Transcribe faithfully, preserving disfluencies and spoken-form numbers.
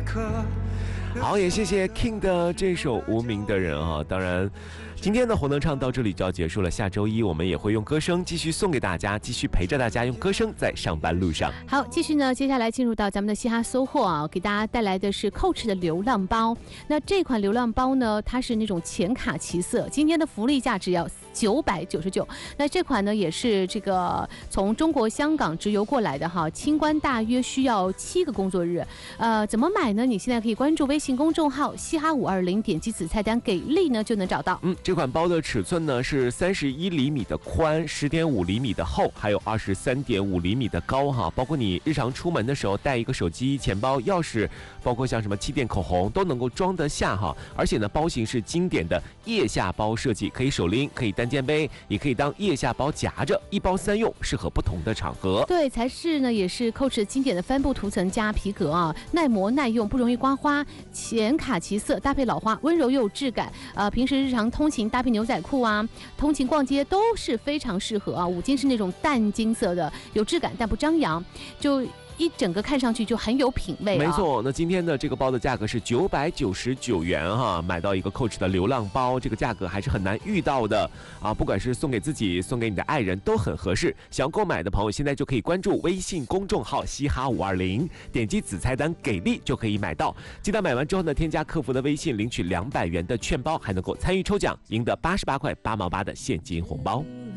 好，也谢谢 King 的这首《无名的人》啊。当然，今天的红能唱到这里就要结束了。下周一我们也会用歌声继续送给大家，继续陪着大家用歌声在上班路上。 好，继续呢，接下来进入到咱们的嘻哈收获啊，给大家带来的是 Coach 的流浪包。那这款流浪包呢，它是那种浅卡其色，今天的福利价只要九百九十九。那这款呢，也是这个从中国香港直邮过来的哈，清关大约需要七个工作日。呃，怎么买呢？你现在可以关注微信公众号嘻哈五二零，点击子菜单给力呢就能找到。 嗯，这款包的尺寸呢是三十一厘米的宽，十点五厘米的厚，还有二十三点五厘米的高哈。包括你日常出门的时候带一个手机、钱包、钥匙，包括像什么气垫、口红都能够装得下哈。而且呢，包型是经典的腋下包设计，可以手拎，可以单肩背，也可以当腋下包夹着，一包三用，适合不同的场合。 对，材质呢也是 Coach 经典的帆布涂层加皮革啊，耐磨耐用，不容易刮花，浅卡其色，搭配老花，温柔又有质感。呃，平时日常通勤搭配牛仔裤啊，通勤逛街都是非常适合啊。五金是那种淡金色的，有质感但不张扬，就一整个看上去就很有品味啊。 没错，那今天的这个包的价格是九百九十九元哈，买到一个 Coach 的流浪包，这个价格还是很难遇到的啊！不管是送给自己、送给你的爱人，都很合适。想要购买的朋友，现在就可以关注微信公众号嘻哈五二零，点击子菜单给力就可以买到。记得买完之后呢，添加客服的微信，领取两百元的券包，还能够参与抽奖，赢得八十八块八毛八的现金红包。